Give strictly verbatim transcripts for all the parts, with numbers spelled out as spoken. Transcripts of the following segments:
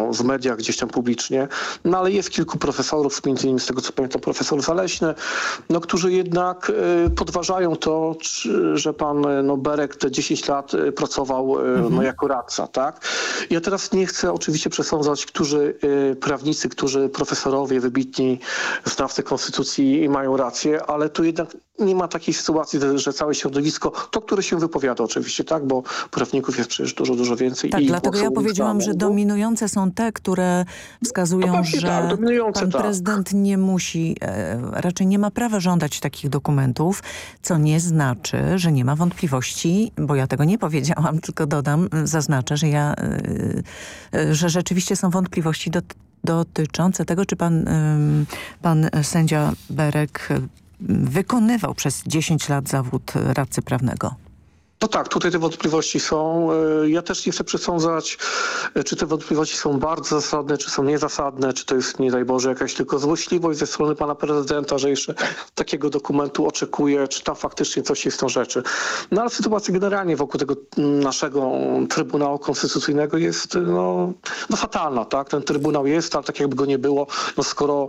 no, w mediach, gdzieś tam publicznie, no ale jest kilku profesorów, między innymi z tego co pamiętam profesor Zaleśny, no, którzy jednak y, podważają to, czy, że pan no, Berek te dziesięć lat y, pracował y, Mhm. no, jako radca, tak? Ja teraz nie chcę oczywiście przesądzać, którzy y, prawnicy, którzy profesorowie, wybitni znawcy konstytucji mają rację, ale tu jednak nie ma takiej sytuacji, że całe środowisko, to, które się wypowiada oczywiście, tak, bo prawników jest przecież dużo, dużo więcej. Tak, i dlatego ja powiedziałam, że dominujące są te, które wskazują, No że tak, dominujące, pan tak. prezydent nie musi, e, raczej nie ma prawa żądać takich dokumentów, co nie znaczy, że nie ma wątpliwości, bo ja tego nie powiedziałam, tylko dodam, zaznaczę, że ja, e, e, że rzeczywiście są wątpliwości do, dotyczące tego, czy pan, e, pan sędzia Berek wykonywał przez dziesięć lat zawód radcy prawnego. No tak, tutaj te wątpliwości są. Ja też nie chcę przesądzać, czy te wątpliwości są bardzo zasadne, czy są niezasadne, czy to jest, nie daj Boże, jakaś tylko złośliwość ze strony pana prezydenta, że jeszcze takiego dokumentu oczekuje, czy tam faktycznie coś jest tą rzeczy. No ale sytuacja generalnie wokół tego naszego Trybunału Konstytucyjnego jest no, no fatalna, tak? Ten Trybunał jest, ale tak jakby go nie było, no skoro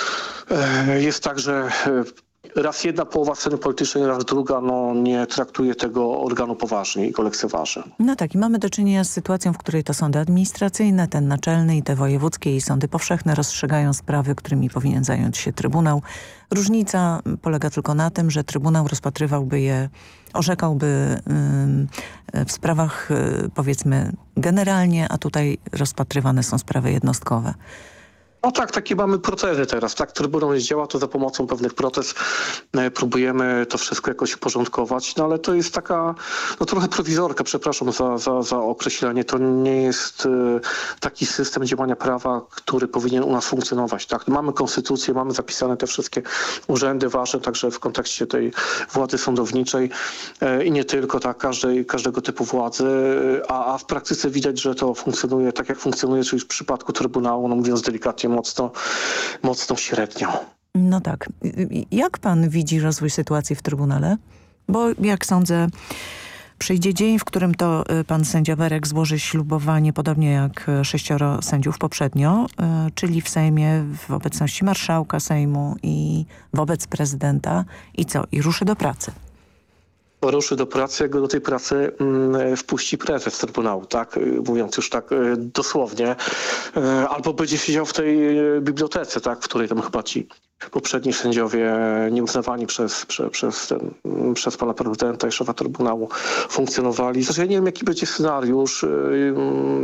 e, jest tak, że e, raz jedna połowa sceny politycznej, raz druga no, nie traktuje tego organu poważnie i go lekceważy. No tak, i mamy do czynienia z sytuacją, w której to sądy administracyjne, ten naczelny i te wojewódzkie i sądy powszechne rozstrzygają sprawy, którymi powinien zająć się Trybunał. Różnica polega tylko na tym, że Trybunał rozpatrywałby je, orzekałby yy, w sprawach yy, powiedzmy generalnie, a tutaj rozpatrywane są sprawy jednostkowe. No tak, takie mamy procezy teraz, tak? Trybunał działa, to za pomocą pewnych protez e, próbujemy to wszystko jakoś uporządkować, no ale to jest taka, no trochę prowizorka, przepraszam za, za, za określenie, to nie jest e, taki system działania prawa, który powinien u nas funkcjonować, tak? Mamy konstytucję, mamy zapisane te wszystkie urzędy ważne, także w kontekście tej władzy sądowniczej e, i nie tylko, tak? Każdej, każdego typu władzy, a, a w praktyce widać, że to funkcjonuje tak, jak funkcjonuje, czyli w przypadku Trybunału, no mówiąc delikatnie, mocno, mocno średnio. No tak. Jak pan widzi rozwój sytuacji w Trybunale? Bo jak sądzę, przyjdzie dzień, w którym to pan sędzia Berek złoży ślubowanie, podobnie jak sześcioro sędziów poprzednio, czyli w Sejmie w obecności marszałka Sejmu i wobec prezydenta. I co? I ruszy do pracy. Ruszy do pracy, jak go do tej pracy mm, wpuści prezes Trybunału, tak? Mówiąc już tak y, dosłownie. Y, albo będzie siedział w tej y, bibliotece, tak? W której tam chyba ci poprzedni sędziowie nieuznawani przez, prze, przez, ten, przez pana prezydenta i szefa Trybunału funkcjonowali. Zresztą ja nie wiem, jaki będzie scenariusz. Y, y,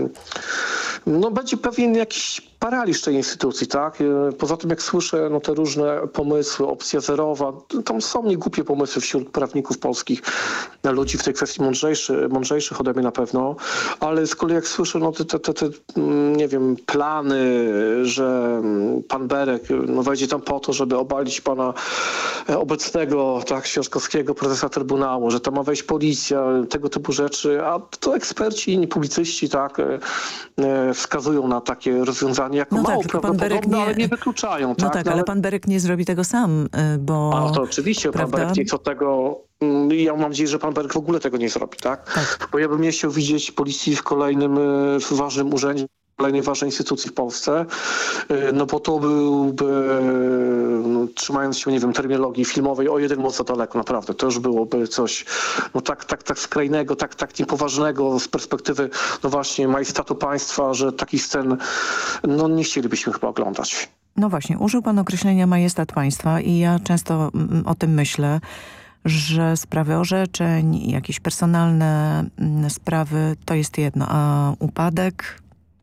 no będzie pewien jakiś paraliż tej instytucji, tak? Poza tym jak słyszę no, te różne pomysły, opcja zerowa, tam są niegłupie pomysły wśród prawników polskich, ludzi w tej kwestii mądrzejszy, mądrzejszych ode mnie na pewno, ale z kolei jak słyszę no, te, te, te, te nie wiem, plany, że pan Berek no, wejdzie tam po to, żeby obalić pana obecnego, tak, Świerczkowskiego, prezesa Trybunału, że tam ma wejść policja, tego typu rzeczy, a to eksperci, inni publicyści, tak, wskazują na takie rozwiązanie jako no mało tak, prawdopodobne, nie... ale nie wykluczają. No tak, tak, no, ale pan Berek nie zrobi tego sam, bo... A to oczywiście, prawda? pan Berek nic od tego... Ja mam nadzieję, że pan Berek w ogóle tego nie zrobi, tak? tak. Bo ja bym nie chciał widzieć policji w kolejnym w ważnym urzędzie, kolejnej ważnej instytucji w Polsce, no bo to byłby, no, trzymając się, nie wiem, terminologii filmowej, o jeden mocno daleko, naprawdę. To już byłoby coś no, tak, tak, tak skrajnego, tak, tak niepoważnego z perspektywy, no właśnie, majestatu państwa, że takich scen, no nie chcielibyśmy chyba oglądać. No właśnie, użył pan określenia majestat państwa i ja często o tym myślę, że sprawy orzeczeń, jakieś personalne sprawy to jest jedno, a upadek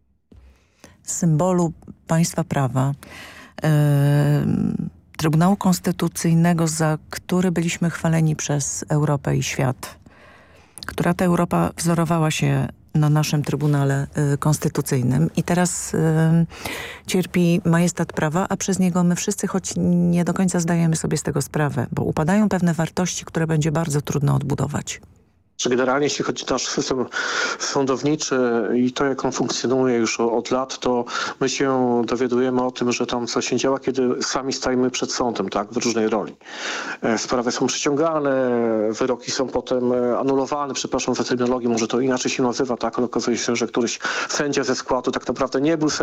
symbolu państwa prawa, yy, Trybunału Konstytucyjnego, za który byliśmy chwaleni przez Europę i świat, która ta Europa wzorowała się na naszym Trybunale y, Konstytucyjnym i teraz y, cierpi majestat prawa, a przez niego my wszyscy, choć nie do końca zdajemy sobie z tego sprawę, bo upadają pewne wartości, które będzie bardzo trudno odbudować. Że generalnie jeśli chodzi o nasz system sądowniczy i to, jak on funkcjonuje już od lat, to my się dowiadujemy o tym, że tam co się działa, kiedy sami stajemy przed sądem, tak, w różnej roli. Sprawy są przyciągane, wyroki są potem anulowane, przepraszam za terminologię, może to inaczej się nazywa, tak, ale okazuje się, że któryś sędzia ze składu tak naprawdę nie był sędzią,